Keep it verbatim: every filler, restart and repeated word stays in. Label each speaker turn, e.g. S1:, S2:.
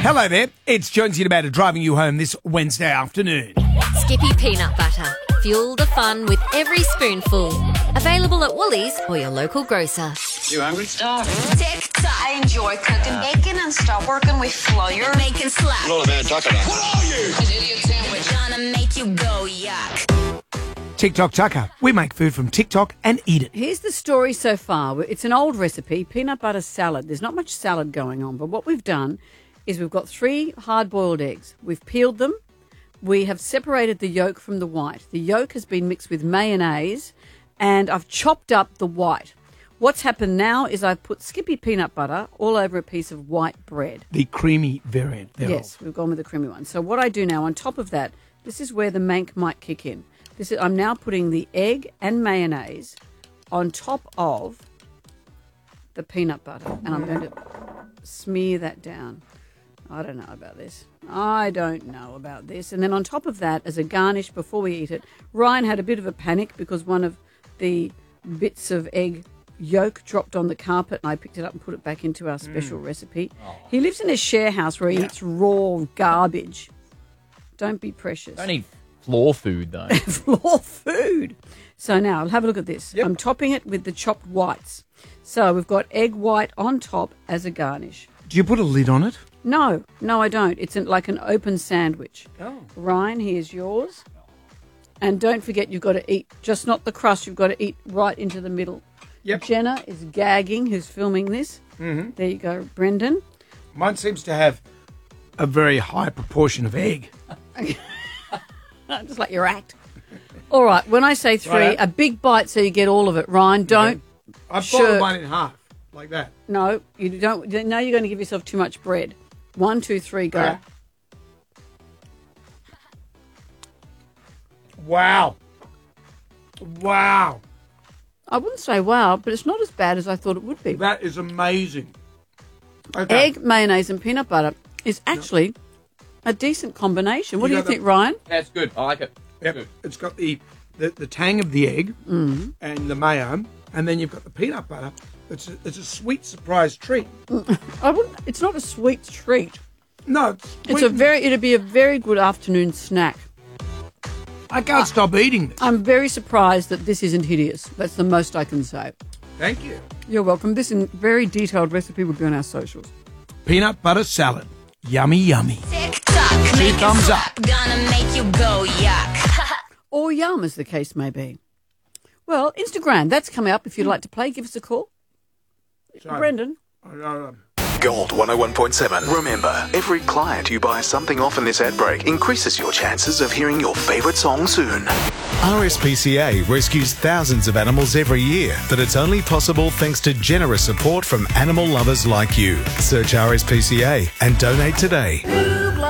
S1: Hello there, it's Jonesy the Batter driving you home this Wednesday afternoon.
S2: Skippy Peanut Butter. Fuel the fun with every spoonful. Available at Woolies or your local grocer.
S3: You hungry?
S4: Starving. Tick-tock. I enjoy cooking bacon and stop working with flour.
S2: Making slap.
S3: What all about taco?
S4: What are you? An idiot sandwich. Gonna make you go yuck.
S1: TikTok Tucker. We make food from TikTok and eat it.
S5: Here's the story so far. It's an old recipe, peanut butter salad. There's not much salad going on, but what we've done is we've got three hard-boiled eggs. We've peeled them. We have separated the yolk from the white. The yolk has been mixed with mayonnaise, and I've chopped up the white. What's happened now is I've put Skippy peanut butter all over a piece of white bread.
S1: The creamy variant thereof.
S5: Yes, we've gone with the creamy one. So what I do now, on top of that, this is where the mank might kick in. This is, I'm now putting the egg and mayonnaise on top of the peanut butter, and I'm going to smear that down. I don't know about this. I don't know about this. And then on top of that, as a garnish before we eat it, Ryan had a bit of a panic because one of the bits of egg yolk dropped on the carpet, and I picked it up and put it back into our special mm. recipe. Oh. He lives in a share house where he yeah. eats raw garbage. Don't be precious.
S6: Don't eat floor food, though.
S5: Floor food. So now, I'll have a look at this. Yep. I'm topping it with the chopped whites. So we've got egg white on top as a garnish.
S1: Do you put a lid on it?
S5: No, no, I don't. It's an, like an open sandwich.
S1: Oh.
S5: Ryan, here's yours. And don't forget, you've got to eat, just not the crust, you've got to eat right into the middle.
S1: Yep.
S5: Jenna is gagging, who's filming this.
S1: Mm-hmm.
S5: There you go, Brendan.
S1: Mine seems to have a very high proportion of egg.
S5: Just like your act. All right, when I say three, right. a big bite so you get all of it. Ryan, don't.
S1: Okay. I've folded mine in half, like that.
S5: No, you don't. Now you're going to give yourself too much bread. One, two, three, go.
S1: Okay. Wow. Wow.
S5: I wouldn't say wow, but it's not as bad as I thought it would be.
S1: That is amazing. Okay.
S5: Egg, mayonnaise and peanut butter is actually a decent combination. What you do you think, the, Ryan?
S6: That's good. I like it.
S1: Yep.
S6: Good.
S1: It's got the, the, the tang of the egg
S5: mm.
S1: and the mayo, and then you've got the peanut butter. It's a, it's a sweet surprise treat.
S5: I wouldn't. It's not a sweet treat.
S1: No, it's,
S5: it's a very. It'd be a very good afternoon snack.
S1: I can't uh, stop eating this.
S5: I'm very surprised that this isn't hideous. That's the most I can say.
S1: Thank you.
S5: You're welcome. This in very detailed recipe will be on our socials.
S1: Peanut butter salad, yummy, yummy.
S4: Tick-tock,
S1: Two thumbs up.
S4: Gonna make you go yuck.
S5: Or yum, as the case may be. Well, Instagram, that's coming up. If you'd like to play, give us a call. Sorry. Brendan.
S1: Uh,
S7: Gold one oh one point seven. Remember, every client you buy something off in this ad break increases your chances of hearing your favourite song soon.
S8: R S P C A rescues thousands of animals every year, but it's only possible thanks to generous support from animal lovers like you. Search R S P C A and donate today.